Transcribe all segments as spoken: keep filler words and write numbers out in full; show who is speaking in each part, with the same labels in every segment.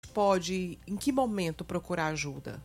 Speaker 1: pode, em que momento, procurar ajuda?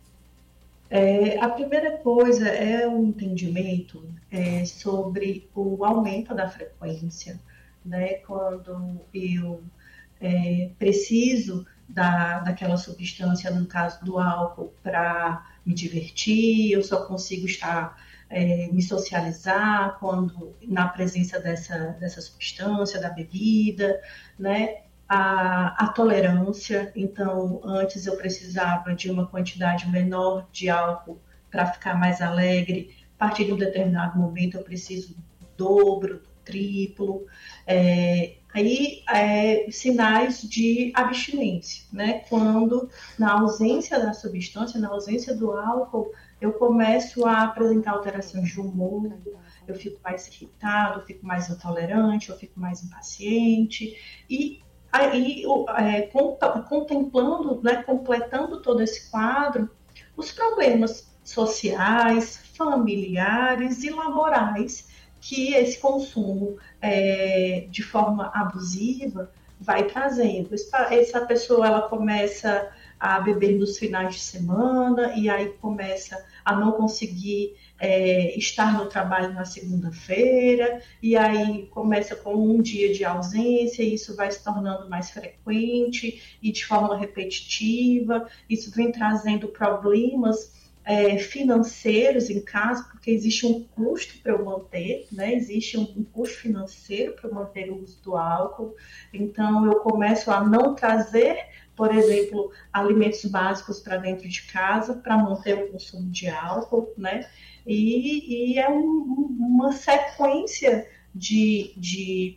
Speaker 2: É, a primeira coisa é o entendimento é, sobre o aumento da frequência, né? Quando eu é, preciso da, daquela substância, no caso do álcool, para me divertir, eu só consigo estar, é, me socializar quando na presença dessa, dessa substância, da bebida, né? A, a tolerância, então antes eu precisava de uma quantidade menor de álcool para ficar mais alegre, a partir de um determinado momento eu preciso do dobro, do triplo, é, aí é, sinais de abstinência, né? Quando na ausência da substância, na ausência do álcool, eu começo a apresentar alterações de humor, eu fico mais irritado, eu fico mais intolerante, eu fico mais impaciente, e aí, é, contemplando, né, completando todo esse quadro, os problemas sociais, familiares e laborais que esse consumo é, de forma abusiva vai trazendo. Essa pessoa ela começa a beber nos finais de semana e aí começa a não conseguir é, estar no trabalho na segunda-feira, e aí começa com um dia de ausência, e isso vai se tornando mais frequente e de forma repetitiva. Isso vem trazendo problemas é, financeiros em casa, porque existe um custo para eu manter, né? Existe um, um custo financeiro para eu manter o uso do álcool. Então eu começo a não trazer, por exemplo, alimentos básicos para dentro de casa para manter o consumo de álcool, né? E, e é um, uma sequência de, de,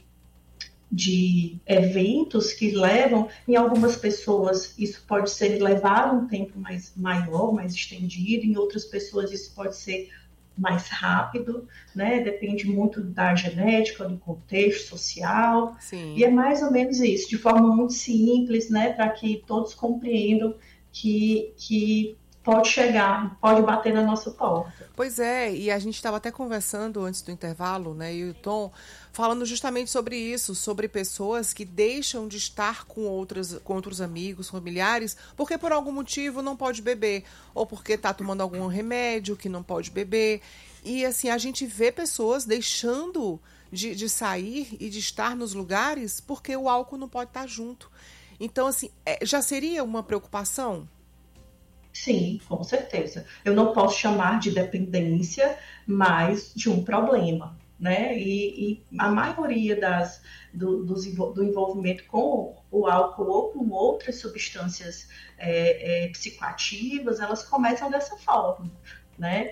Speaker 2: de eventos que levam, em algumas pessoas isso pode ser levar um tempo mais maior, mais estendido, em outras pessoas isso pode ser mais rápido, né? Depende muito da genética, do contexto social. Sim. E é mais ou menos isso, de forma muito simples, né? Para que todos compreendam que, que pode chegar, pode bater na nossa porta.
Speaker 1: Pois é, e a gente estava até conversando antes do intervalo, né, e o Tom, falando justamente sobre isso, sobre pessoas que deixam de estar com, outras, com outros amigos, familiares, porque por algum motivo não pode beber, ou porque está tomando algum remédio que não pode beber. E assim, a gente vê pessoas deixando de, de sair e de estar nos lugares porque o álcool não pode estar junto. Então, assim, é, já seria uma preocupação?
Speaker 2: Sim, com certeza. Eu não posso chamar de dependência, mas de um problema, né? E, e a maioria das, do, do, do envolvimento com o álcool ou com outras substâncias é, é, psicoativas, elas começam dessa forma, né?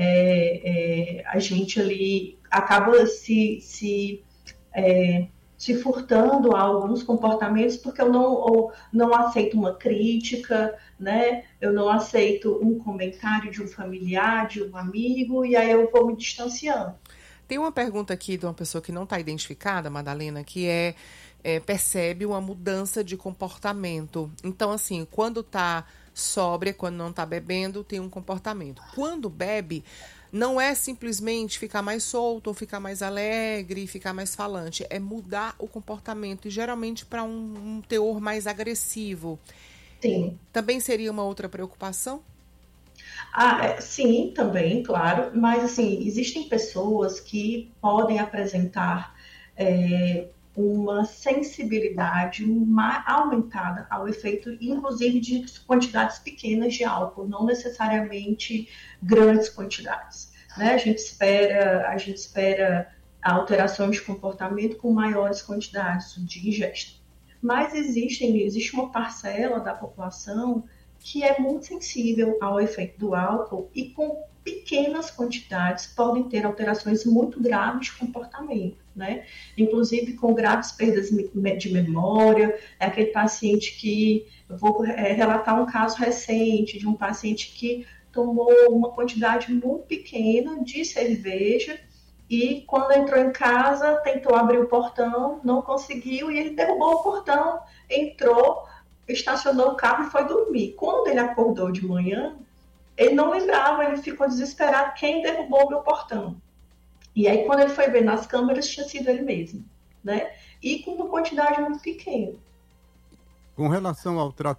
Speaker 2: É, é, a gente ali acaba se... se é, se furtando a alguns comportamentos porque eu não, ou não aceito uma crítica, né? Eu não aceito um comentário de um familiar, de um amigo, e aí eu vou me distanciando.
Speaker 1: Tem uma pergunta aqui de uma pessoa que não está identificada, Madalena, que é, é percebe uma mudança de comportamento. Então, assim, quando está sóbria, quando não está bebendo, tem um comportamento. Quando bebe, não é simplesmente ficar mais solto ou ficar mais alegre, ficar mais falante. É mudar o comportamento e geralmente para um, um teor mais agressivo.
Speaker 2: Sim.
Speaker 1: Também seria uma outra preocupação?
Speaker 2: Ah, é, sim, também, claro. Mas, assim, existem pessoas que podem apresentar é, uma sensibilidade mais aumentada ao efeito, inclusive de quantidades pequenas de álcool, não necessariamente grandes quantidades, né? A gente espera, a gente espera alterações de comportamento com maiores quantidades de ingesta. Mas existem, existe uma parcela da população que é muito sensível ao efeito do álcool e com pequenas quantidades podem ter alterações muito graves de comportamento, né? Inclusive com graves perdas de memória. É aquele paciente que, eu vou é, relatar um caso recente de um paciente que tomou uma quantidade muito pequena de cerveja e quando entrou em casa tentou abrir o portão, não conseguiu e ele derrubou o portão, entrou, estacionou o carro e foi dormir. Quando ele acordou de manhã, ele não lembrava, ele ficou desesperado, quem derrubou o meu portão? E aí, quando ele foi ver nas câmeras, tinha sido ele mesmo, né? E com uma quantidade muito pequena.
Speaker 3: Com relação ao tratamento